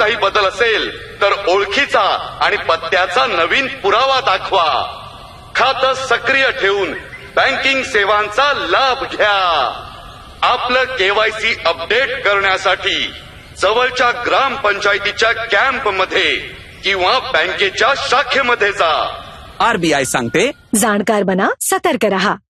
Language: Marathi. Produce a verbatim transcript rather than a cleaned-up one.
काही बदल असेल तर ओळखीचा आणि पत्त्याचा नवीन पुरावा दाखवा. खातं सक्रिय ठेवून बँकिंग सेवांचा लाभ घ्या. आपलं केवायसी अपडेट करण्यासाठी जवळच्या ग्रामपंचायतीच्या कॅम्प मध्ये किंवा बँकेच्या शाखेमध्ये जा. आरबीआय सांगते, जाणकार बना, सतर्क रहा.